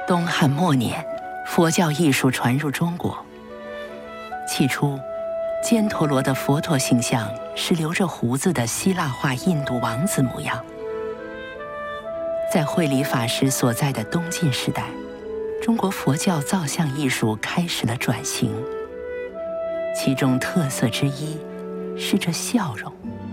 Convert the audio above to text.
东汉末年，佛教艺术传入中国。起初，犍陀罗的佛陀形象是留着胡子的希腊化印度王子模样。在慧理法师所在的东晋时代，中国佛教造像艺术开始了转型，其中特色之一是这笑容。